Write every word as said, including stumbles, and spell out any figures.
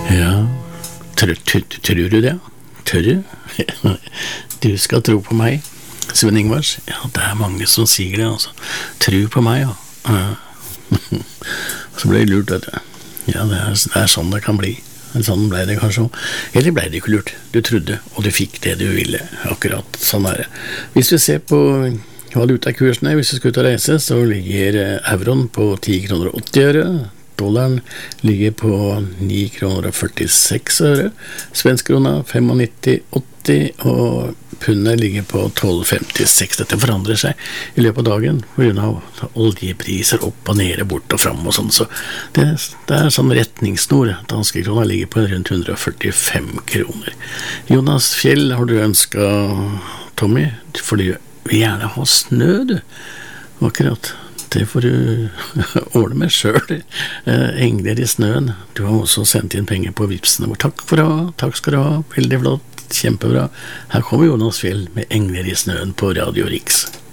Ja, tror, tror, tror du det? Tør du? Du skal tro på meg, Sven Ingvars. Ja, det er mange som sier det, altså. Tro på meg, ja. Ja. Så ble jeg lurt, vet du. Ja, det er, det er sånn det kan bli. Sånn ble det kanskje også. Eller ble det ikke lurt? Du trodde, og du fikk det du ville. Akkurat sånn er det. Hvis vi ser på valutakursene, hvis vi skal ut og reise, så ligger euroen på ti kroner og åtti øre. Dollaren ligger på ni kroner og førtiseks øre. Svenskrona nitti komma åtti, og pundet ligger på tolv femtiseks. Dette forandrer seg i løpet av dagen på grunn av oljepriser opp og nede, bort og frem og sånn. Så det, det er sånn retningssnor. Danske krona ligger på rundt hundre og førtifem kroner. Jonas Fjell, har du ønsket, Tommy? For du vil gjerne ha snø, du. Akkurat. Det får du ordne med selv. Eh, engler i snøen. Du har også sendt inn penger på Vipsene. Takk for det. Takk skal du ha. Veldig flott. Kjempebra. Her kommer Jonas Fjell med Engler i snøen på Radio Riks.